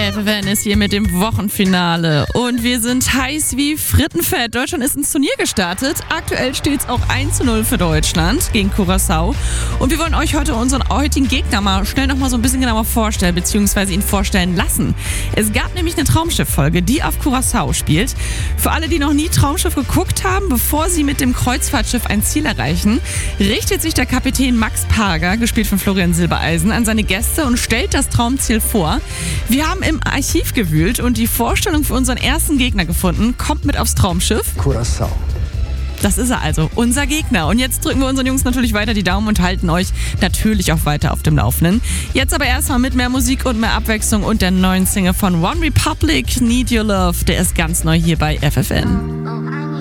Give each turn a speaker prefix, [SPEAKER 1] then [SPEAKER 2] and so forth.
[SPEAKER 1] FFN ist hier mit dem Wochenfinale und wir sind heiß wie Frittenfett. Deutschland ist ins Turnier gestartet. Aktuell steht es auch 1:0 für Deutschland gegen Curaçao. Und wir wollen euch heute unseren heutigen Gegner mal schnell noch mal so ein bisschen genauer vorstellen, beziehungsweise ihn vorstellen lassen. Es gab nämlich eine Traumschiff-Folge, die auf Curaçao spielt. Für alle, die noch nie Traumschiff geguckt haben, bevor sie mit dem Kreuzfahrtschiff ein Ziel erreichen, richtet sich der Kapitän Max Parger, gespielt von Florian Silbereisen, an seine Gäste und stellt das Traumziel vor. Wir haben im Archiv gewühlt und die Vorstellung für unseren ersten Gegner gefunden. Kommt mit aufs Traumschiff.
[SPEAKER 2] Curaçao.
[SPEAKER 1] Das ist er also, unser Gegner. Und jetzt drücken wir unseren Jungs natürlich weiter die Daumen und halten euch natürlich auch weiter auf dem Laufenden. Jetzt aber erstmal mit mehr Musik und mehr Abwechslung und der neuen Single von One Republic, Need Your Love. Der ist ganz neu hier bei FFN.